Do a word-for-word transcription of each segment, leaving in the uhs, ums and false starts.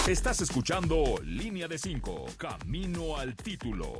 Estás escuchando Línea de cinco, Camino al Título.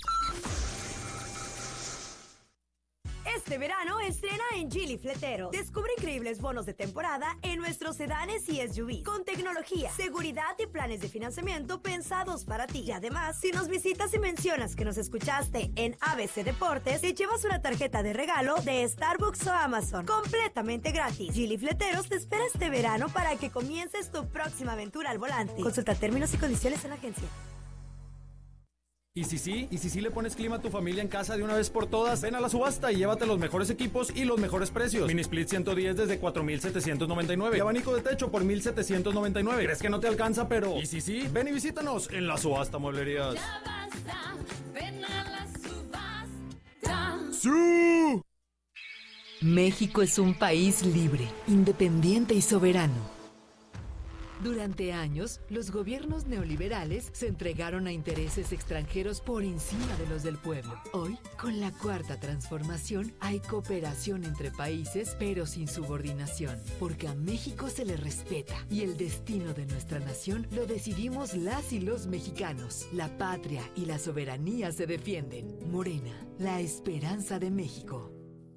Este verano estrena en Geely Fleteros. Descubre increíbles bonos de temporada en nuestros sedanes y S U Vs con tecnología, seguridad y planes de financiamiento pensados para ti. Y además, si nos visitas y mencionas que nos escuchaste en A B C Deportes, te llevas una tarjeta de regalo de Starbucks o Amazon completamente gratis. Geely Fleteros te espera este verano para que comiences tu próxima aventura al volante. Consulta términos y condiciones en la agencia. ¿Y si sí? ¿Y si sí le pones clima a tu familia en casa de una vez por todas? Ven a la subasta y llévate los mejores equipos y los mejores precios. Mini Split ciento diez desde cuatro mil setecientos noventa y nueve y abanico de techo por mil setecientos noventa y nueve. ¿Crees que no te alcanza? Pero ¿y si sí? Ven y visítanos en la subasta Mueblerías. Ya basta, ven a la subasta. ¡Sí! México es un país libre, independiente y soberano. Durante años, los gobiernos neoliberales se entregaron a intereses extranjeros por encima de los del pueblo. Hoy, con la cuarta transformación, hay cooperación entre países, pero sin subordinación, porque a México se le respeta y el destino de nuestra nación lo decidimos las y los mexicanos. La patria y la soberanía se defienden. Morena, la esperanza de México.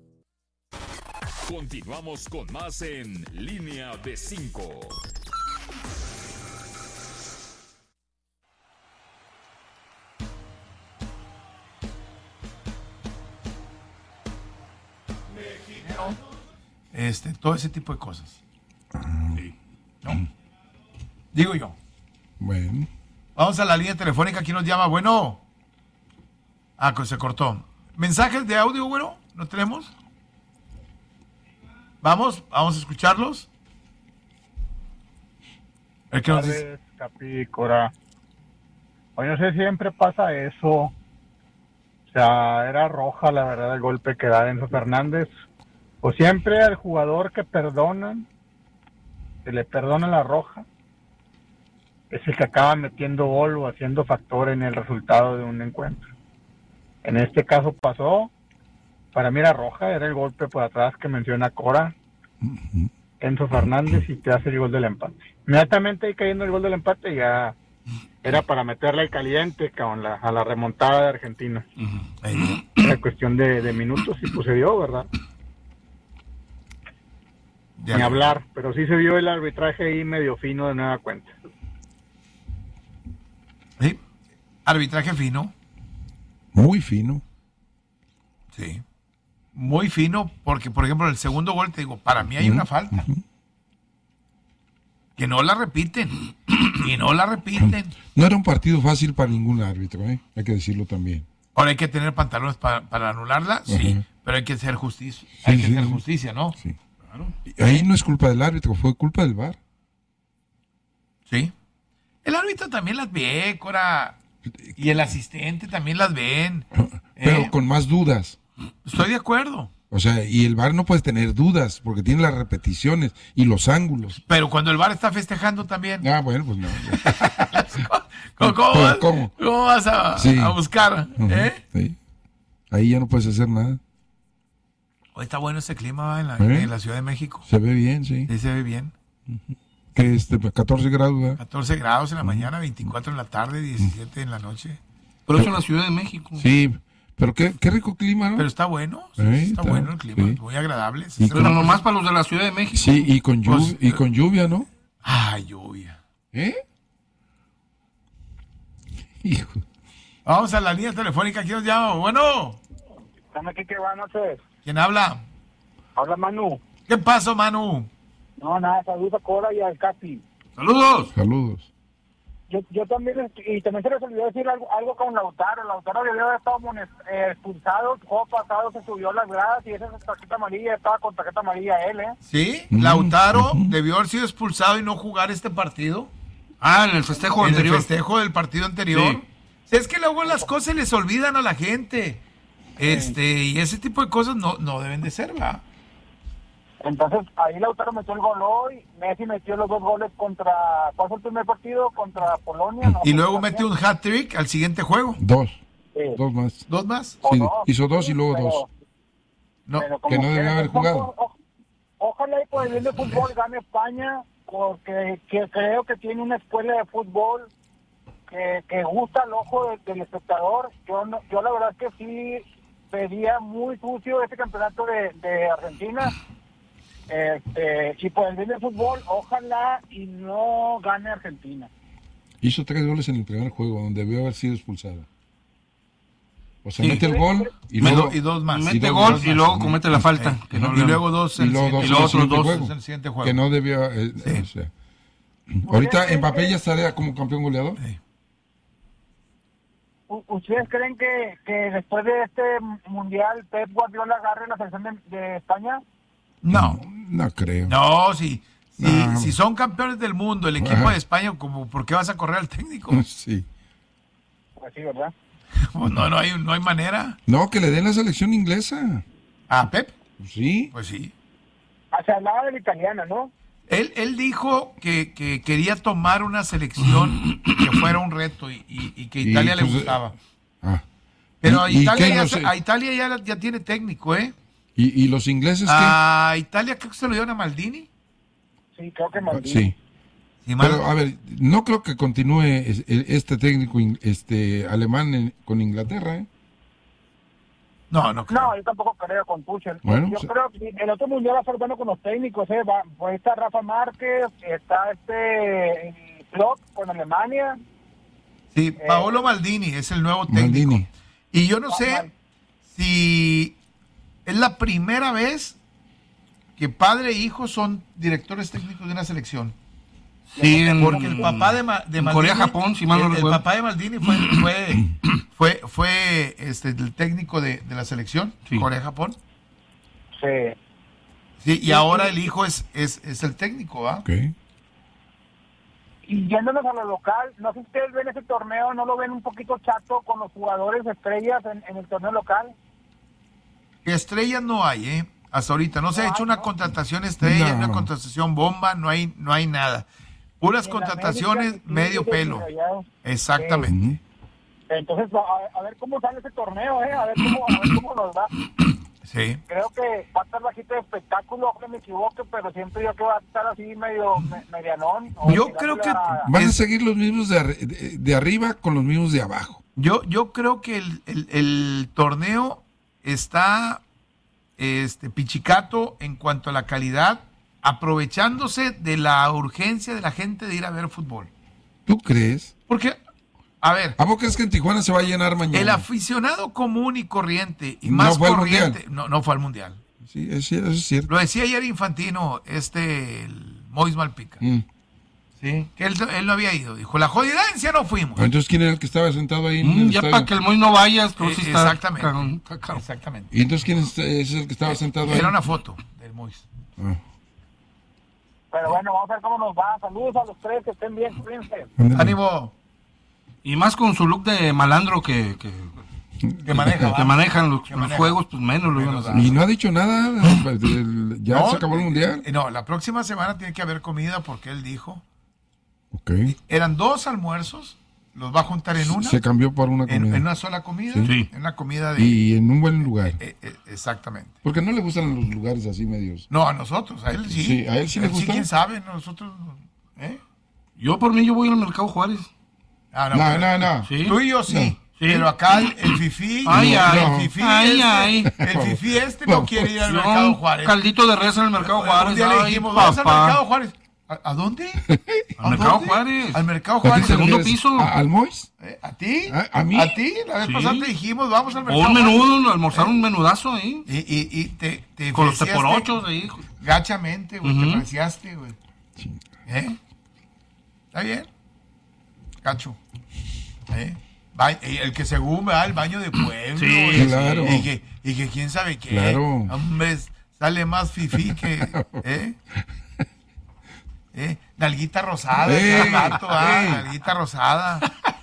Continuamos con más en Línea de cinco. Este, todo ese tipo de cosas. Sí. ¿No? Digo yo. Bueno. Vamos a la línea telefónica. ¿Quién nos llama? Bueno. Ah, se cortó. ¿Mensajes de audio, bueno? ¿No tenemos? Vamos, vamos a escucharlos. A ver qué nos dice. Capi, Cora. Oye, no sé, siempre pasa eso. O sea, era roja, la verdad, el golpe que da Enzo Fernández. O siempre al jugador que perdonan, que le perdonan la roja, es el que acaba metiendo gol o haciendo factor en el resultado de un encuentro. En este caso pasó, para mí era roja, era el golpe por atrás que menciona Cora, Enzo Fernández, y te hace el gol del empate. Inmediatamente ahí cayendo el gol del empate ya era para meterle al caliente con la, a la remontada de Argentina. Uh-huh. Era cuestión de, de minutos y pues se dio, ¿verdad? Ya Ni hablar, pero sí se vio el arbitraje ahí medio fino de nueva cuenta. Sí, arbitraje fino. Muy fino. Sí, muy fino, porque por ejemplo el segundo gol, te digo, para mí hay uh-huh. una falta. Uh-huh. Que no la repiten, y no la repiten. No era un partido fácil para ningún árbitro, ¿eh? Hay que decirlo también. Ahora hay que tener pantalones para, para anularla, uh-huh. sí, pero hay que hacer justicia, sí, hay que sí, hacer sí. justicia, ¿no? Sí. Claro. Ahí no es culpa del árbitro, fue culpa del V A R. Sí. El árbitro también las ve, Cora, y el asistente también las ven. Pero ¿eh? con más dudas. Estoy de acuerdo. O sea, y el V A R no puede tener dudas, porque tiene las repeticiones y los ángulos. Pero cuando el V A R está festejando también. Ah, bueno, pues no. ¿Cómo, cómo, vas, ¿Cómo? ¿Cómo vas a, sí. a buscar? Uh-huh. ¿eh? Sí. Ahí ya no puedes hacer nada. Hoy está bueno ese clima en la, ¿Eh? en la Ciudad de México. Se ve bien, sí. Sí, se ve bien. Uh-huh. Que este, catorce grados, ¿verdad? catorce grados en la uh-huh. mañana, veinticuatro en la tarde, diecisiete uh-huh. en la noche. Pero eso en la Ciudad de México. Sí, pero qué, qué rico clima, ¿no? Pero está bueno, sí, ¿Eh? está, está bueno el clima, sí. Muy agradable. Sí, pero nomás para los de la Ciudad de México. Sí, y con, lluv- pues, y con lluvia, ¿no? Ah, lluvia. ¿Eh? Hijo. Vamos a la línea telefónica, ¿quién nos llama? Bueno. ¿Están aquí? ¿Qué van a hacer? ¿Quién habla? Habla Manu. ¿Qué pasó, Manu? No, nada, saludos a Cora y al Capi. ¡Saludos! Saludos. Yo, yo también, y también se les olvidó decir algo, algo con Lautaro. Lautaro debió haber estado eh, expulsado, el juego pasado se subió las gradas y esa es tarjeta amarilla, estaba con tarjeta amarilla él, ¿eh? ¿Sí? Lautaro uh-huh. debió haber sido expulsado y no jugar este partido. Ah, en el festejo en anterior. En el festejo del partido anterior. Sí. Es que luego las cosas les olvidan a la gente. Este, y ese tipo de cosas no, no deben de ser, ¿verdad? Entonces, ahí Lautaro metió el gol hoy, Messi metió los dos goles contra, ¿cuál fue el primer partido? Contra Polonia, ¿no? Y luego metió un hat-trick al siguiente juego. Dos. Sí. Dos más. ¿Dos más? Sí, dos, hizo dos y luego pero, dos. No, que no debe haber jugado. O, o, ojalá y por el bien de fútbol gane España porque que creo que tiene una escuela de fútbol que, que gusta al ojo de, del espectador. Yo no, yo la verdad que sí vería muy sucio este campeonato de, de Argentina. Este, y por el bien del fútbol, ojalá y no gane Argentina. Hizo tres goles en el primer juego, donde debió haber sido expulsada. O sea, Sí. mete el gol y, Me luego, do- y dos más. y Mete dos gol más. y luego comete la falta. Eh, que no y le- luego dos y en el luego dos siguiente- en el otros siguiente dos juego, en el siguiente juego. que no debió eh, Sí. o sea. Ahorita Mbappé ya estaría como campeón goleador. Sí. U- ¿Ustedes creen que, que después de este mundial Pep Guardiola agarre la selección de, de España? No, No creo. no, si, si, No. si son campeones del mundo, el equipo Ajá. de España, como, ¿por qué vas a correr al técnico? Sí. Pues sí, ¿verdad? Pues no, no hay, no hay manera. No, que le den la selección inglesa. ¿A Pep? Sí. Pues sí. Ah, se hablaba de la italiana, ¿no? Él, él dijo que, que quería tomar una selección que fuera un reto y, y- y que Y, Italia le pues, gustaba. Ah. Pero a ¿Y- y Italia, qué ya, no se- sé? a Italia ya, ya tiene técnico, ¿eh? ¿Y, y los ingleses A Italia creo que se lo dieron a Maldini. Sí, creo que qué? Maldini. Sí. Sí, mal- Pero a ver, no creo que continúe es- este técnico in- este alemán en- con Inglaterra, ¿eh? no, no creo. No, yo tampoco creo con Tuchel. Bueno, yo sí. creo que el otro mundial va a ser bueno con los técnicos, ¿eh? Va, pues está Rafa Márquez, está este Klopp con Alemania. Sí, Paolo Maldini es el nuevo técnico. Maldini. Y yo no Ah, sé mal. si es la primera vez que padre e hijo son directores técnicos de una selección. Sí, en, Porque el papá de, Ma- de en Maldini, Corea, Japón, si mal no el, el recuerdo. papá de Maldini fue fue fue, fue este el técnico de, de la selección Sí. Corea Japón. Sí. Sí, y ahora el hijo es es, es el técnico, ¿va? Ok. Y yéndonos a lo local, no sé si ustedes ven ese torneo, ¿no lo ven un poquito chato con los jugadores estrellas en, en el torneo local? Estrellas no hay, ¿eh? Hasta ahorita no se ha No hecho hay, una ¿no? contratación estrella, No. una contratación bomba, no hay no hay nada. Puras Y en contrataciones América, medio sí, pelo. sí, Rayados. Exactamente. Ujú. Entonces, a, a ver cómo sale ese torneo, ¿eh? A ver cómo, a ver cómo nos va. Sí. Creo que va a estar bajito de espectáculo, ojalá me equivoque, pero siento yo que va a estar así medio me- medianón. o Yo tirándole creo que- a- Van a Es- seguir los mismos de, arri- de, de arriba con los mismos de abajo. Yo, yo creo que el, el- el torneo está este, pichicato en cuanto a la calidad, aprovechándose de la urgencia de la gente de ir a ver fútbol. ¿Tú crees? Porque, a ver, ¿A poco es que en Tijuana se va a llenar mañana? el aficionado común y corriente, y No más fue al corriente, Mundial. no, no fue al Mundial. Sí, es, cier- eso es cierto. Lo decía ayer Infantino, este, el Mois Malpica, Mm. ¿sí? Que él, él no había ido. Dijo, la jodidencia no fuimos. Entonces, ¿quién era el que estaba sentado ahí en Mm, el ya estadio? para que el Moy no vayas, tú Eh, sí estás exactamente. cagón, cacao. Exactamente. ¿Y entonces quién es, es el que estaba sentado ahí? Era una foto del Mois. Ah. Pero bueno, vamos a ver cómo nos va. Saludos a los tres, que estén bien, cuídense. Ándale. Ánimo. Y más con su look de malandro que, que, Que maneja, que ¿va? manejan los, Que los maneja. juegos, pues menos lo iban a hacer. Y no ha dicho nada. pues, el- ya No, se acabó el mundial. eh, No, la próxima semana tiene que haber comida porque él dijo. Ok. Eran dos almuerzos, los va a juntar en una. Se cambió por una en, comida. en una sola comida. Sí. Sí. En una comida de. Y en un buen lugar. eh, eh, exactamente. Porque no le gustan los lugares así medios. No, a nosotros, a él sí. Sí, ¿a él sí le gusta? quién sabe, nosotros. ¿Eh? Yo por mí yo voy al Mercado Juárez. Ah, No, pero- no, no. Sí. Tú y yo sí. No. Sí. Pero acá el, el fifí. Ay, no, ay, el fifí ay, este, ay. El fifí este no quiere ir al Yo, Mercado Juárez. caldito de res en el Mercado Un Juárez. día le Ay, dijimos, vamos al papá. Mercado Juárez. ¿A, a dónde? Al ¿A Mercado dónde? Juárez. Al Mercado ¿A ti Juárez. te segundo refieres piso. ¿A, ¿Al Mois? ¿Eh? ¿A ti? ¿A- a mí? ¿A ti? La vez Sí. pasada te dijimos, vamos al O Mercado un Juárez. menudo, almorzar un menudazo ahí. Y, y, y te, te Con los ofrecíaste teporochos ahí. Gachamente, güey, Ujú. te apreciaste, güey. ¿Eh? ¿Está bien? Cacho. ¿Eh? Ba- y el que según va al baño de pueblo. Sí, y, claro. Y que, y que quién sabe qué. Claro. Hombre, sale más fifí que... ¿Eh? ¿Eh? Nalguita rosada. Ey, cada rato, ah, ey. nalguita rosada.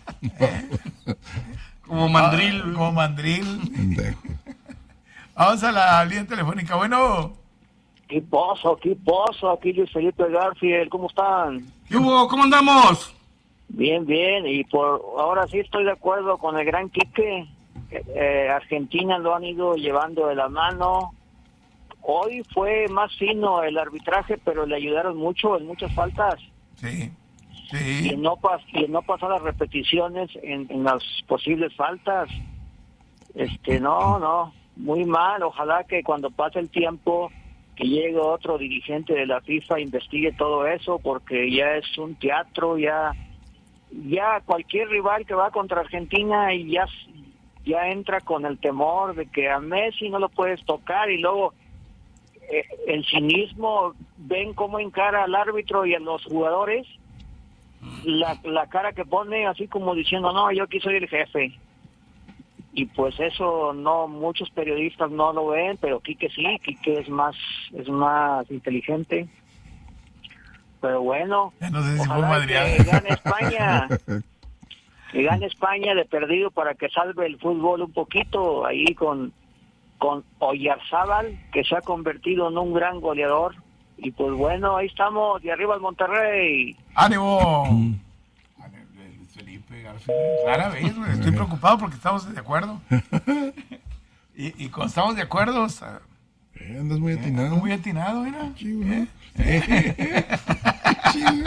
Como mandril. Ah, como mandril. Pendejo. Vamos a la línea telefónica. Bueno... ¿Qué pozo, qué pozo? Aquí Luis Felipe Garfield, ¿cómo están? ¿Qué hubo? ¿Cómo andamos? Bien, bien, y por ahora sí estoy de acuerdo con el gran Quique. Eh, Argentina lo han ido llevando de la mano. hoy fue más fino el arbitraje, pero le ayudaron mucho en muchas faltas. Sí, sí. Y no, pas, y no pasar las repeticiones en, en las posibles faltas. Este, no, no, muy mal. Ojalá que cuando pase el tiempo, que llegue otro dirigente de la FIFA, investigue todo eso, porque ya es un teatro, ya, ya cualquier rival que va contra Argentina y ya, ya entra con el temor de que a Messi no lo puedes tocar, y luego eh, el cinismo, ven cómo encara al árbitro y a los jugadores, la, la cara que pone así como diciendo, no, yo aquí soy el jefe. Y pues eso no, muchos periodistas no lo ven, pero Quique sí, Quique es más, es más inteligente. Pero bueno, ya no sé si ojalá fue que gane España, que gane España de perdido para que salve el fútbol un poquito ahí con, con Oyarzábal, que se ha convertido en un gran goleador. Y pues bueno, ahí estamos, de arriba al Monterrey. ¡Ánimo! Felipe García, rara vez, güey. Estoy preocupado porque estamos de acuerdo. y, y cuando estamos de acuerdo, o sea, eh, andas muy atinado. Eh, muy atinado, mira. Sí, güey. ¿Eh? Sí, güey.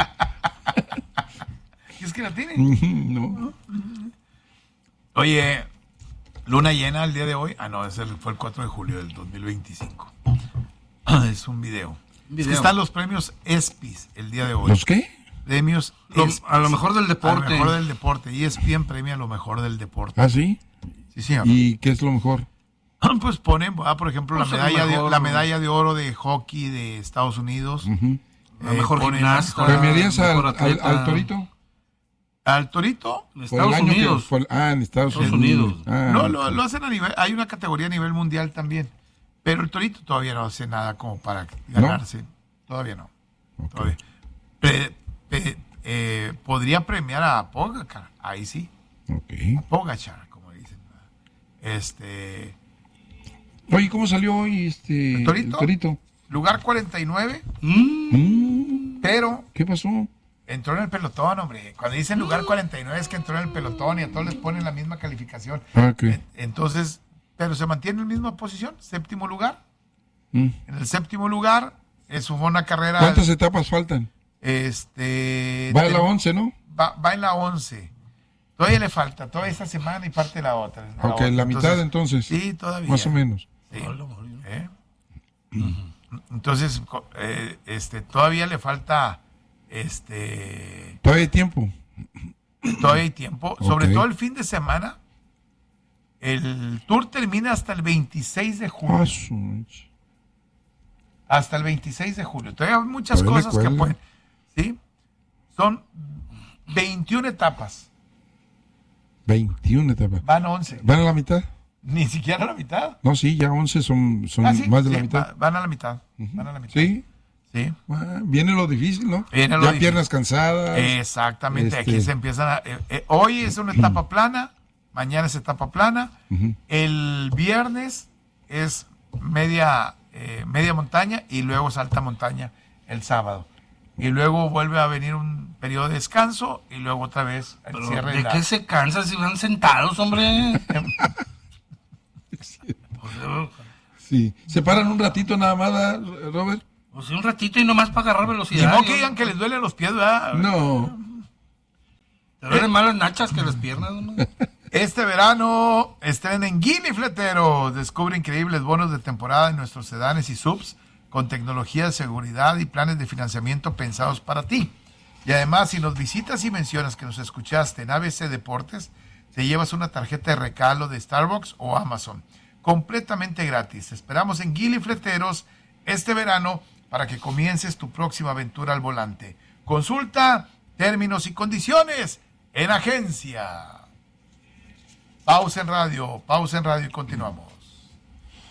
¿Es que la tiene? No. Oye, luna llena el día de hoy. Ah, no, ese fue el cuatro de julio del dos mil veinticinco. Es un video. video. Es que están los premios ESPYs el día de hoy. ¿Los qué? Premios Lo, ESPYs. a lo mejor del deporte. A lo mejor del deporte. E S P N premia a lo mejor del deporte. ¿Ah, sí? Sí, señor. ¿Y qué es lo mejor? Pues ponen, ah, por ejemplo, Pues la medalla mejor, de la medalla de oro de hockey de Estados Unidos. Uh-huh. La mejor gimnasta. ¿Premiarías al, mejor al, al Torito? ¿Al Torito? En Estados Unidos. Que, por, ah, en Estados, Estados Unidos. Unidos. Ah, no, lo, lo hacen a nivel, hay una categoría a nivel mundial también. Pero el Torito todavía no hace nada como para ganarse. ¿No? Todavía no. Okay. Todavía. Pe, pe, eh, podría premiar a Pogacar, ahí sí. Okay. A Pogacar, como dicen. Este. Oye, ¿cómo salió hoy este ¿El Torito? El Torito? Lugar cuarenta y nueve. Mm. Pero. ¿Qué pasó? Entró en el pelotón, hombre. Cuando dicen lugar cuarenta y nueve es que entró en el pelotón y a todos les ponen la misma calificación. Okay. Entonces, pero se mantiene en la misma posición, séptimo lugar. Mm. En el séptimo lugar, eso fue una carrera. ¿Cuántas etapas faltan? Este. Va en la once, ¿no? Va, va en la once. Todavía le falta, toda esta semana y parte de la otra. La Ok, otra. la mitad entonces. Sí, todavía. Más o menos. Sí. ¿Eh? Entonces, eh, este, todavía le falta, este. Todavía hay tiempo. Todavía hay tiempo. Okay. Sobre todo el fin de semana. El tour termina hasta el veintiséis de julio. Ah, su... Hasta el veintiséis de julio. Todavía hay muchas Todavía cosas que pueden. ¿Sí? Son veintiuna etapas. veintiuna etapas. Van once. ¿Van a la mitad? Ni siquiera a la mitad. No, sí, ya once son, son ah, ¿sí? más de sí, la mitad. Van a la mitad. Uh-huh. Van a la mitad. Sí. Sí. Ah, viene lo difícil, ¿no? Viene lo ya difícil. Piernas cansadas. Exactamente. Este... Aquí se empiezan a. Eh, eh, hoy es una etapa plana. Mañana es etapa plana. Uh-huh. El viernes es media, eh, media montaña y luego es alta montaña el sábado. Y luego vuelve a venir un periodo de descanso y luego otra vez el Pero cierre. ¿de la... qué se cansan si van sentados, hombre? Sí. ¿Se paran un ratito nada más, Robert? Pues sí, un ratito y nomás para agarrar velocidad. Y no que digan que les duelen los pies, ¿verdad? No. Te duelen más las nachas que las piernas, ¿no? Este verano estrena en Gili Fleteros. Descubre increíbles bonos de temporada en nuestros sedanes y subs con tecnología de seguridad y planes de financiamiento pensados para ti. Y además, si nos visitas y mencionas que nos escuchaste en A B C Deportes, te llevas una tarjeta de regalo de Starbucks o Amazon. Completamente gratis. Esperamos en Gili Fleteros este verano para que comiences tu próxima aventura al volante. Consulta términos y condiciones en agencia. Pausa en radio, pausa en radio y continuamos.